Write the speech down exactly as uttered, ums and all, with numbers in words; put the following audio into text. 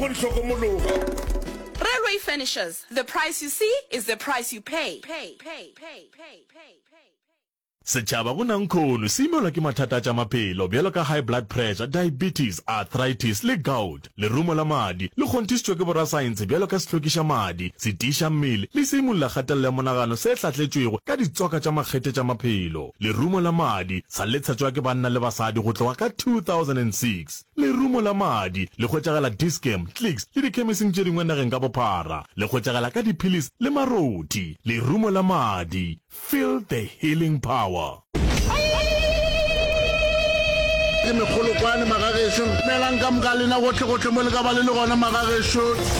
Railway Finishers. The price you see is the price you pay. Pay, pay, pay, pay, pay, pay. Setšhaba go nang khono se imelwa ke mathata tša maphelo bjalo ka high blood pressure, diabetes, arthritis le gout. Lerumo la madi le kgontišitšwe ke borasaense bjalo ka sehlokiša madi, se tiiša mmele le se imolola kgatelelo ya monagano se hlatletšwego ka ditsoka tša makgete tša maphelo. Lerumo la madi sa le tshetšwa ke banna le basadi go tloga ka two thousand six. Lerumo la madi le hwetšagala Dischem, Clicks le dikhemising tše dingwe nageng ka bophara. Le hwetšagala ka diphilis le maroti. Lerumo la madi. Feel the healing power. Ke megolokwane magagesho melang ka moka lena gotlhe gotlhe mo le ka ba le le gona magagesho.